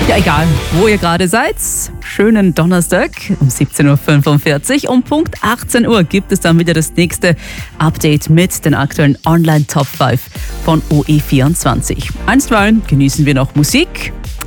Ja, egal, wo ihr gerade seid. Schönen Donnerstag um 17.45 Uhr. Um Punkt 18 Uhr gibt es dann wieder das nächste Update mit den aktuellen Online-Top 5 von OE24. Einstweilen genießen wir noch Musik